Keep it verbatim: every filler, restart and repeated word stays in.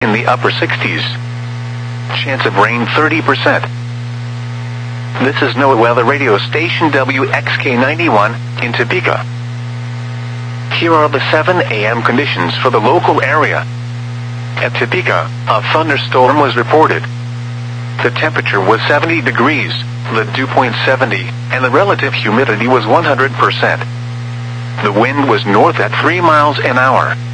in the upper sixties. Chance of rain thirty percent. This is NOAA Weather Radio Station W X K ninety-one in Topeka. Here are the seven A M conditions for the local area. At Topeka, a thunderstorm was reported. The temperature was seventy degrees, the dew point seventy, and the relative humidity was one hundred percent. The wind was north at three miles an hour.